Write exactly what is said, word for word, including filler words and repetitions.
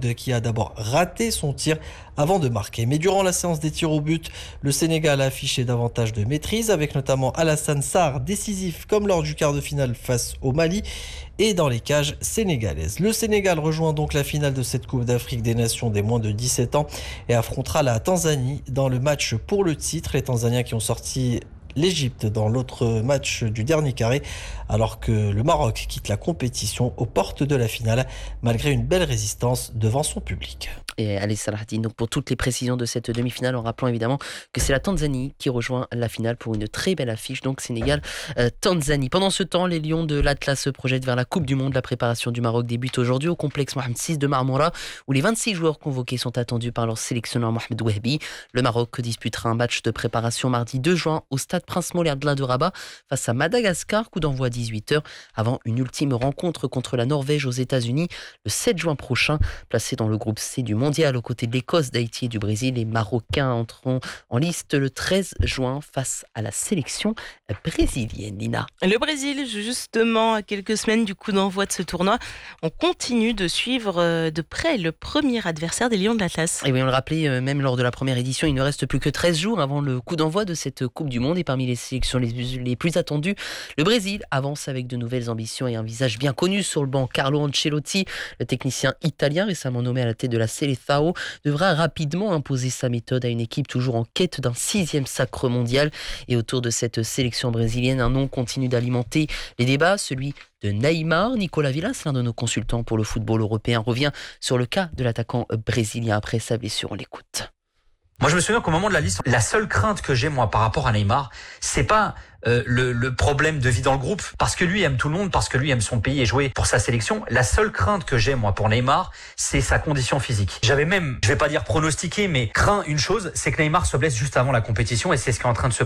Daoud qui a d'abord raté son tir avant de marquer. Mais durant la séance des tirs au but, le Sénégal a affiché davantage de maîtrise avec notamment Alassane Sarr décisif comme lors du quart de finale face au Mali et dans les cages sénégalaises. Le Sénégal rejoint donc la finale de cette Coupe d'Afrique des Nations des moins de dix-sept ans et affrontera la Tanzanie dans le match pour le titre. Les Tanzaniens qui ont sorti l'Égypte dans l'autre match du dernier carré, alors que le Maroc quitte la compétition aux portes de la finale, malgré une belle résistance devant son public. Et allez Salahdine, donc pour toutes les précisions de cette demi-finale, en rappelant évidemment que c'est la Tanzanie qui rejoint la finale pour une très belle affiche, donc Sénégal-Tanzanie. Pendant ce temps, les Lions de l'Atlas se projettent vers la Coupe du Monde. La préparation du Maroc débute aujourd'hui au complexe Mohamed six de Marmora, où les vingt-six joueurs convoqués sont attendus par leur sélectionneur Mohamed Wahbi. Le Maroc disputera un match de préparation mardi deux juin au stade Prince Moulay Abdellah de Rabat face à Madagascar, coup d'envoi à dix-huit heures, avant une ultime rencontre contre la Norvège aux États-Unis le sept juin prochain. Placé dans le groupe C du mondial aux côtés de l'Écosse, d'Haïti et du Brésil, les Marocains entreront en liste le treize juin face à la sélection brésilienne. Lina. Le Brésil, justement, à quelques semaines du coup d'envoi de ce tournoi, on continue de suivre de près le premier adversaire des Lions de l'Atlas. Et oui, on le rappelait, même lors de la première édition, il ne reste plus que treize jours avant le coup d'envoi de cette Coupe du Monde. Et parmi les sélections les, les plus attendues, le Brésil avance avec de nouvelles ambitions et un visage bien connu sur le banc. Carlo Ancelotti, le technicien italien récemment nommé à la tête de la Seleção, devra rapidement imposer sa méthode à une équipe toujours en quête d'un sixième sacre mondial. Et autour de cette sélection brésilienne, un nom continue d'alimenter les débats, celui de Neymar. Nicolas Villas, l'un de nos consultants pour le football européen, revient sur le cas de l'attaquant brésilien après sa blessure. On l'écoute. Moi, je me souviens qu'au moment de la liste, la seule crainte que j'ai, moi, par rapport à Neymar, c'est pas euh, le, le problème de vie dans le groupe, parce que lui aime tout le monde, parce que lui aime son pays et jouer pour sa sélection. La seule crainte que j'ai, moi, pour Neymar, c'est sa condition physique. J'avais même, je vais pas dire pronostiqué, mais craint une chose, c'est que Neymar se blesse juste avant la compétition, et c'est ce qui est en train de se